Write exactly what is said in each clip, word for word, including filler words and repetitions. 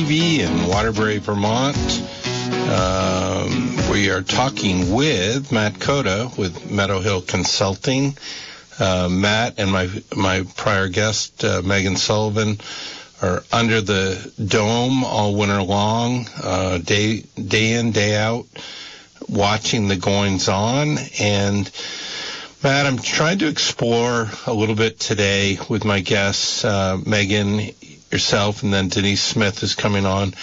T V in Waterbury, Vermont. Um, we are talking with Matt Cota with Meadow Hill Consulting. Uh, Matt and my my prior guest, uh, Megan Sullivan, are under the dome all winter long, uh, day day in, day out, watching the goings-on. And, Matt, I'm trying to explore a little bit today with my guests, uh, Megan, yourself, and then Denise Smith is coming on,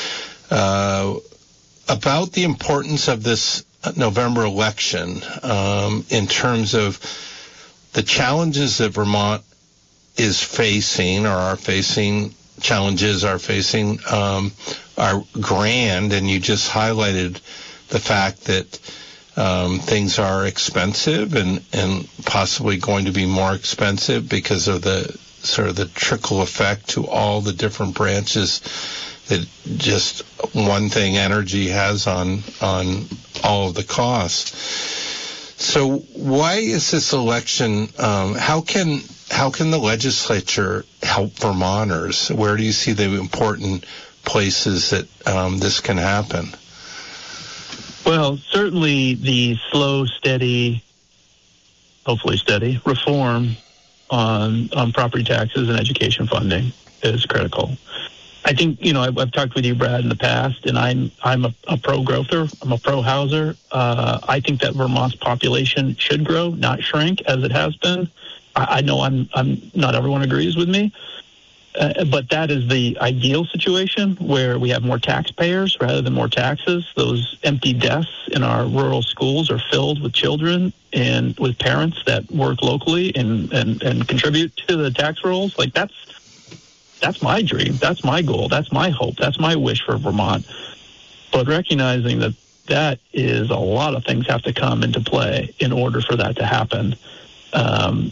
uh, about the importance of this November election um, in terms of the challenges that Vermont is facing or are facing, challenges are facing, um, are grand, and you just highlighted the fact that um, things are expensive and, and possibly going to be more expensive because of the sort of the trickle effect to all the different branches that just one thing energy has on on all of the costs. So why is this election, um, how can how can the legislature help Vermonters? Where do you see the important places that um, this can happen? Well, certainly the slow, steady, hopefully steady, reform on, on property taxes and education funding is critical. I think, you know, I've, I've talked with you, Brad, in the past, and I'm I'm a, a pro-growther. I'm a pro-houser. Uh, I think that Vermont's population should grow, not shrink, as it has been. I, I know I'm I'm not everyone agrees with me, uh, but that is the ideal situation where we have more taxpayers rather than more taxes. Those empty desks in our rural schools are filled with children and with parents that work locally and, and, and contribute to the tax rolls. Like, that's That's my dream. That's my goal. That's my hope. That's my wish for Vermont. But recognizing that that is a lot of things have to come into play in order for that to happen, um,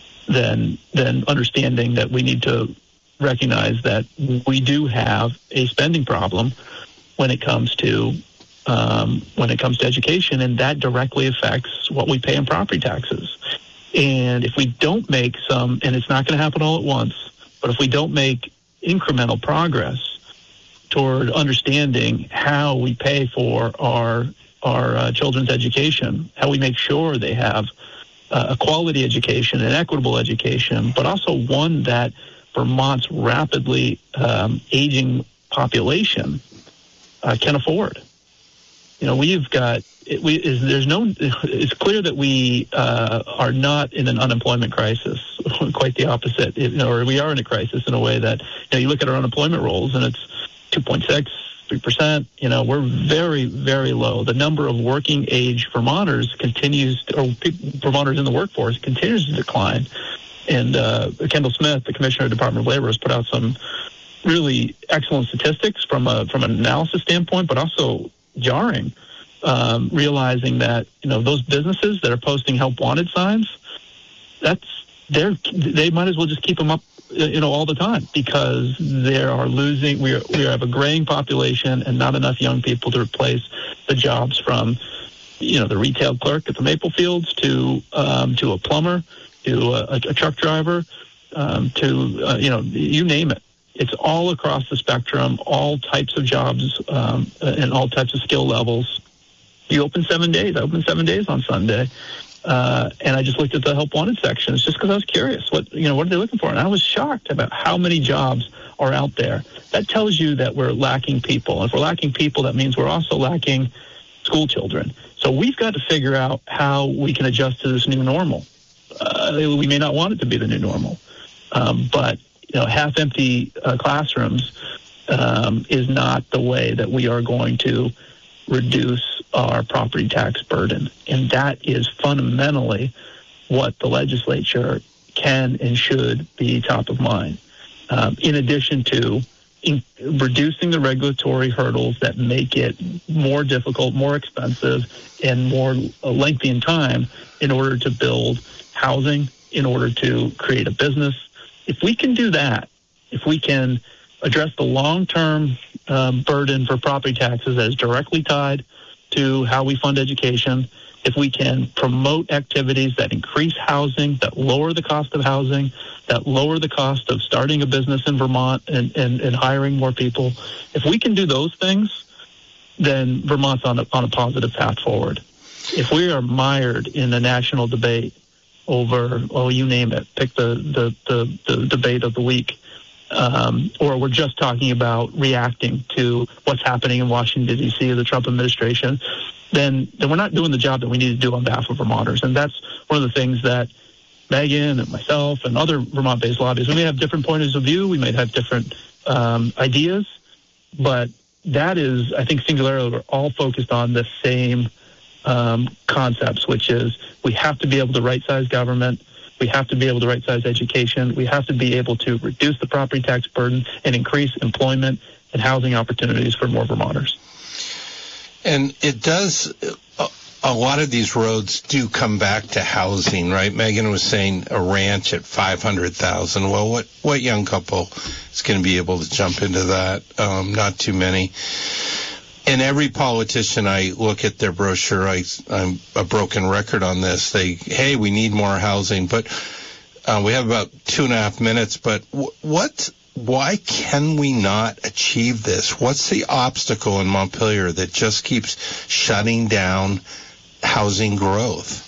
then then understanding that we need to recognize that we do have a spending problem when it comes to um, when it comes to education, and that directly affects what we pay in property taxes. And if we don't make some, and it's not going to happen all at once, but if we don't make incremental progress toward understanding how we pay for our our uh, children's education, how we make sure they have uh, a quality education, an equitable education, but also one that Vermont's rapidly um, aging population uh, can afford. You know, we've got, it, we, is, there's no, it's clear that we uh, are not in an unemployment crisis, quite the opposite, it, you know, or we are in a crisis in a way that, you know, you look at our unemployment rolls and it's two point six, three percent, you know, we're very, very low. The number of working age Vermonters continues, to, or Vermonters in the workforce continues to decline. And uh, Kendall Smith, the Commissioner of the Department of Labor, has put out some really excellent statistics from a, from an analysis standpoint, but also jarring, um, realizing that, you know, those businesses that are posting help wanted signs, that's they're they might as well just keep them up, you know, all the time, because they are losing. We are, we have a graying population and not enough young people to replace the jobs from, you know, the retail clerk at the Maple Fields to um, to a plumber, to a, a truck driver, um, to uh, you know, you name it. It's all across the spectrum, all types of jobs um, and all types of skill levels. You open seven days. I opened seven days on Sunday, uh, and I just looked at the help wanted sections just because I was curious. What you know, what are they looking for? And I was shocked about how many jobs are out there. That tells you that we're lacking people. If we're lacking people, that means we're also lacking school children. So we've got to figure out how we can adjust to this new normal. Uh, we may not want it to be the new normal, um, but you know, half-empty uh, classrooms um, is not the way that we are going to reduce our property tax burden. And that is fundamentally what the legislature can and should be top of mind, um, in addition to in reducing the regulatory hurdles that make it more difficult, more expensive, and more lengthy in time in order to build housing, in order to create a business. If we can do that, if we can address the long-term um, burden for property taxes that is directly tied to how we fund education, if we can promote activities that increase housing, that lower the cost of housing, that lower the cost of starting a business in Vermont and, and, and hiring more people, if we can do those things, then Vermont's on a, on a positive path forward. If we are mired in a national debate over, oh, you name it, pick the, the, the, the debate of the week, um, or we're just talking about reacting to what's happening in Washington, D C, of the Trump administration, then, then we're not doing the job that we need to do on behalf of Vermonters. And that's one of the things that Megan and myself and other Vermont-based lobbyists, we may have different points of view, we may have different um, ideas, but that is, I think, singularly, we're all focused on the same um, concepts, which is we have to be able to right-size government, we have to be able to right-size education, we have to be able to reduce the property tax burden and increase employment and housing opportunities for more Vermonters. And it does, a lot of these roads do come back to housing, right? Megan was saying a ranch at five hundred thousand dollars. Well, what, what young couple is going to be able to jump into that? Um, not too many. And every politician, I look at their brochure, I, I'm a broken record on this. They, hey, we need more housing. But uh, we have about two and a half minutes. But w- what... Why can we not achieve this? What's the obstacle in Montpelier that just keeps shutting down housing growth?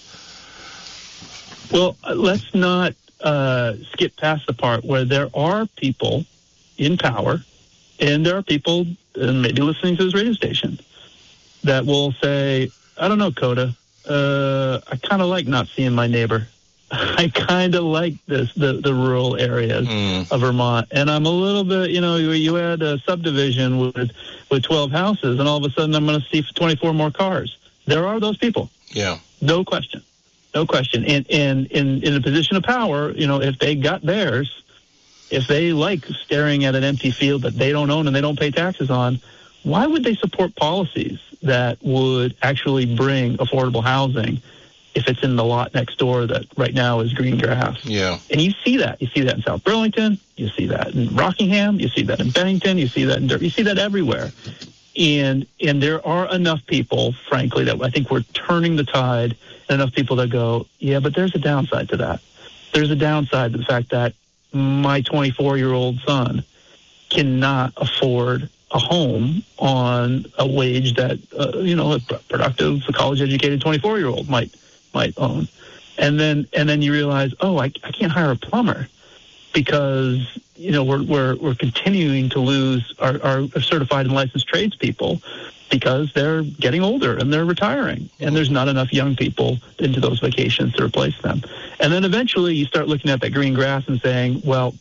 Well, let's not uh, skip past the part where there are people in power, and there are people, and maybe listening to this radio station, that will say, I don't know, Coda, uh, I kind of like not seeing my neighbor. I kind of like this, the, the rural areas mm. of Vermont. And I'm a little bit, you know, you, you had a subdivision with with twelve houses, and all of a sudden I'm going to see twenty-four more cars. There are those people. Yeah. No question. No question. And, and in, in a position of power, you know, if they got theirs, if they like staring at an empty field that they don't own and they don't pay taxes on, why would they support policies that would actually bring affordable housing if it's in the lot next door that right now is green grass? Yeah. And you see that. You see that in South Burlington. You see that in Rockingham. You see that in Bennington. You see that in Durham. You see that everywhere. And and there are enough people, frankly, that I think we're turning the tide, and enough people that go, yeah, but there's a downside to that. There's a downside to the fact that my twenty-four-year-old son cannot afford a home on a wage that, uh, you know, a productive, a college-educated twenty-four-year-old might might own. And then and then you realize, oh, I, I can't hire a plumber because, you know, we're we're we're continuing to lose our, our certified and licensed tradespeople because they're getting older and they're retiring, and there's not enough young people into those vacations to replace them. And then eventually you start looking at that green grass and saying, well,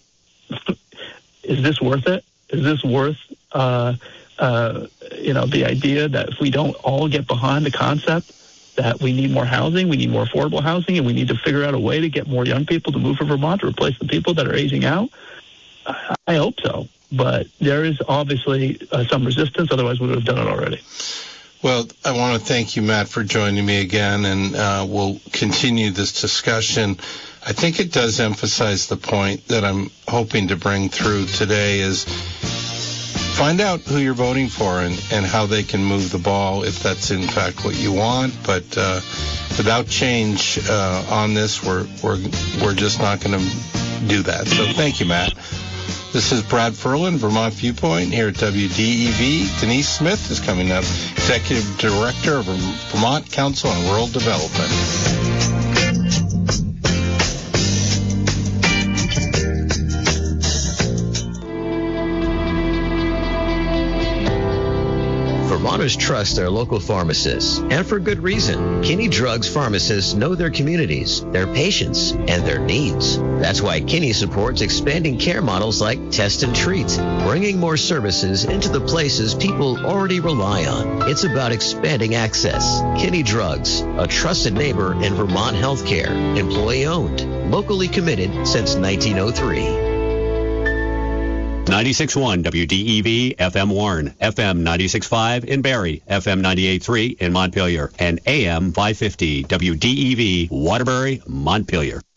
is this worth it? Is this worth uh, uh, you know, the idea that if we don't all get behind the concept that we need more housing, we need more affordable housing, and we need to figure out a way to get more young people to move to Vermont to replace the people that are aging out? I, I hope so. But there is obviously uh, some resistance, otherwise we would have done it already. Well, I want to thank you, Matt, for joining me again, and uh, we'll continue this discussion. I think it does emphasize the point that I'm hoping to bring through today is find out who you're voting for and, and how they can move the ball if that's in fact what you want. But uh, without change uh, on this, we're we're we're just not going to do that. So thank you, Matt. This is Brad Ferland, Vermont Viewpoint, here at W D E V. Denise Smith is coming up, Executive Director of Vermont Council on Rural Development. Vermonters trust their local pharmacists, and for good reason. Kinney Drugs pharmacists know their communities, their patients, and their needs. That's why Kinney supports expanding care models like Test and Treat, bringing more services into the places people already rely on. It's about expanding access. Kinney Drugs, a trusted neighbor in Vermont healthcare, employee-owned, locally committed since nineteen oh three. ninety-six point one W D E V F M Warren, F M ninety-six point five in Barrie, F M ninety-eight point three in Montpelier, and A M five fifty W D E V Waterbury, Montpelier.